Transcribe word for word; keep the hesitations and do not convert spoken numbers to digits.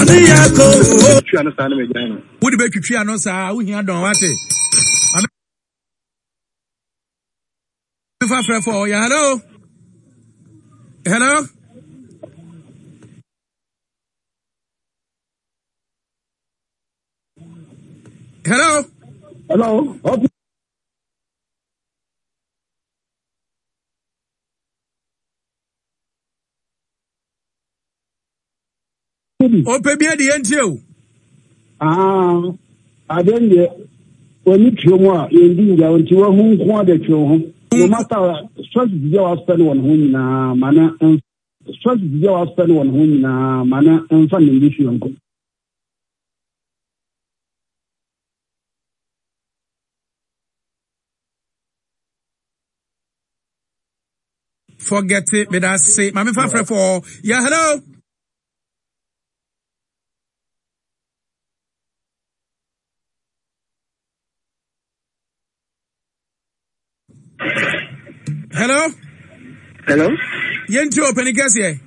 Would be Kitria no sa we here don what for ya hello hello hello hello okay. Open be the N T O. Ah, I don't get when you kill more in India until who wanted to no matter stress you spend one who na manner and stress you spend one who na manner and funding this young. Forget it, but I say, Mammy Fafre for yeah, hello. Hello? Hello? Yenti open ikasi